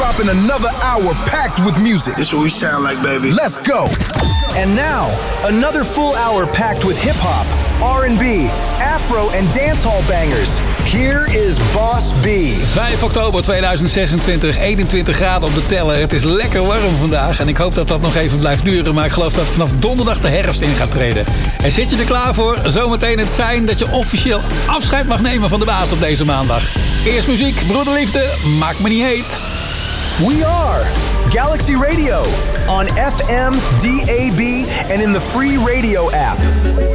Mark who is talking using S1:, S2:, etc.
S1: dropping another hour packed with music.
S2: This what we sound like, baby.
S1: Let's go. And now, another full hour packed with hip-hop, R&B, Afro en dancehall bangers. Here is Boss B.
S3: 5 oktober 2026, 21 graden op de teller. Het is lekker warm vandaag en ik hoop dat dat nog even blijft duren. Maar ik geloof dat vanaf donderdag de herfst in gaat treden. En zit je er klaar voor? Zometeen het sein dat je officieel afscheid mag nemen van de baas op deze maandag. Eerst muziek, broederliefde, maak me niet heet.
S1: We are Galaxy Radio on FM, DAB, and in the free radio app.